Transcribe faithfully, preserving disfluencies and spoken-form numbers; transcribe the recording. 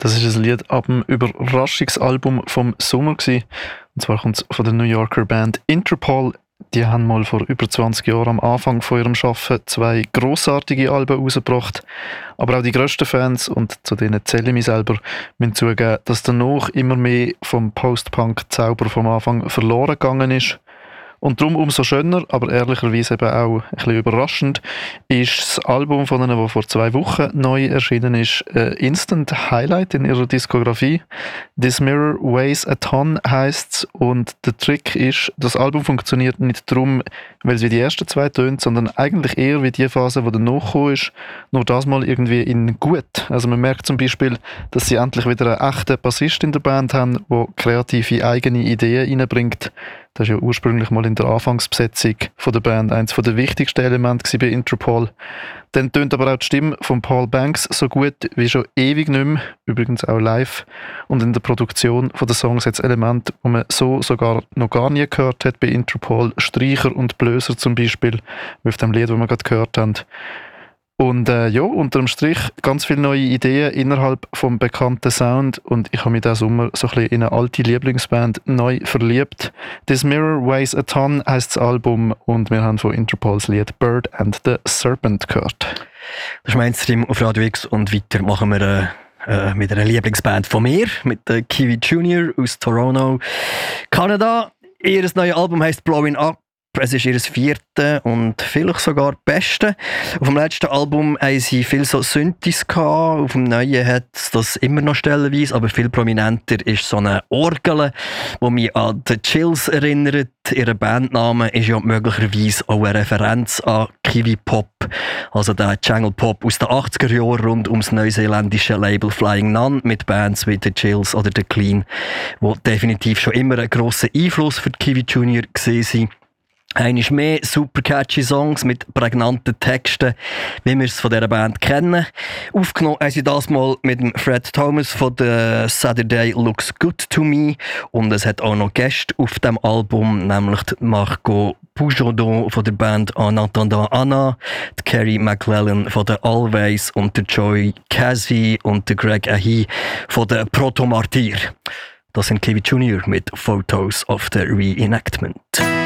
Das ist ein Lied ab dem Überraschungsalbum vom Sommer gewesen. Und zwar kommt es von der New Yorker Band Interpol. Die haben mal vor über zwanzig Jahren am Anfang von ihrem Arbeiten zwei grossartige Alben rausgebracht. Aber auch die grössten Fans, und zu denen zähle ich mich selber, müssen zugeben, dass danach immer mehr vom Post-Punk-Zauber vom Anfang verloren gegangen ist. Und darum umso schöner, aber ehrlicherweise eben auch ein bisschen überraschend, ist das Album von ihnen, das vor zwei Wochen neu erschienen ist, ein Instant Highlight in ihrer Diskografie. This Mirror Weighs a Ton heisst, und der Trick ist, das Album funktioniert nicht darum, weil es wie die ersten zwei tönt, sondern eigentlich eher wie die Phase, die danach gekommen ist, nur das mal irgendwie in gut. Also man merkt zum Beispiel, dass sie endlich wieder einen echten Bassist in der Band haben, der kreative eigene Ideen reinbringt. Das war ja ursprünglich mal in der Anfangsbesetzung von der Band eines der wichtigsten Elemente bei Interpol. Dann tönt aber auch die Stimme von Paul Banks so gut wie schon ewig nicht mehr, übrigens auch live. Und in der Produktion der Songs hat es Elemente, die man so sogar noch gar nie gehört hat bei Interpol. Streicher und Blöser zum Beispiel, wie auf dem Lied, das wir gerade gehört haben. Und äh, ja, unterm Strich ganz viele neue Ideen innerhalb vom bekannten Sound, und ich habe mich diesen Sommer so ein bisschen in eine alte Lieblingsband neu verliebt. This Mirror Weighs a Ton heisst das Album, und wir haben von Interpols Lied Bird and the Serpent gehört. Das ist Mainstream auf Radio X, und weiter machen wir äh, mit einer Lieblingsband von mir, mit der Kiwi Junior aus Toronto, Kanada. Ihr neues Album heisst Blowing Up. Es ist ihr viertes und vielleicht sogar das Beste. Auf dem letzten Album haben sie viel so Synthes gehabt. Auf dem neuen hat es das immer noch stellenweise, aber viel prominenter ist so eine Orgel, die mich an The Chills erinnert. Ihr Bandname ist ja möglicherweise auch eine Referenz an Kiwi Pop, also der Jungle Pop aus den achtziger Jahren rund ums neuseeländische Label Flying Nun mit Bands wie The Chills oder The Clean, die definitiv schon immer einen grossen Einfluss für die Kiwi Junior gesehen sind. Einmal mehr super catchy Songs mit prägnanten Texten, wie wir es von dieser Band kennen. Aufgenommen haben sie das mal mit dem Fred Thomas von der Saturday Looks Good to Me. Und es hat auch noch Gäste auf dem Album, nämlich Margot Pujodon von der Band En Attendant Anna, die Carrie McClellan von der Always und der Joy Casey und der Greg Ahi von der Proto Martyr. Das sind Kiwi Junior mit Photos of the Reenactment.